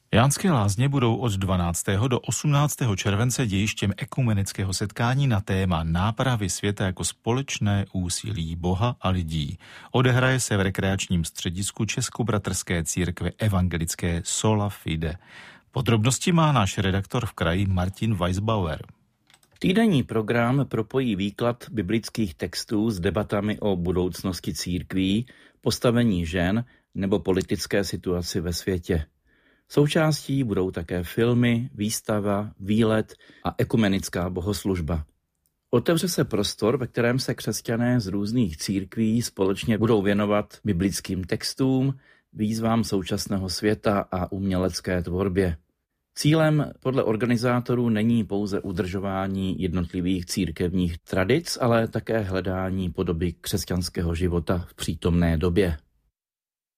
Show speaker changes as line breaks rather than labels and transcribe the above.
Jánské Lázně budou od 12. do 18. července dějištěm ekumenického setkání na téma nápravy světa jako společné úsilí Boha a lidí. Odehraje se v rekreačním středisku Českobratrské církve evangelické Sola Fide. Podrobnosti má náš redaktor v kraji Martin Weisbauer.
Týdenní program propojí výklad biblických textů s debatami o budoucnosti církví, postavení žen nebo politické situaci ve světě. Součástí budou také filmy, výstava, výlet a ekumenická bohoslužba. Otevře se prostor, ve kterém se křesťané z různých církví společně budou věnovat biblickým textům, výzvám současného světa a umělecké tvorbě. Cílem podle organizátorů není pouze udržování jednotlivých církevních tradic, ale také hledání podoby křesťanského života v přítomné době.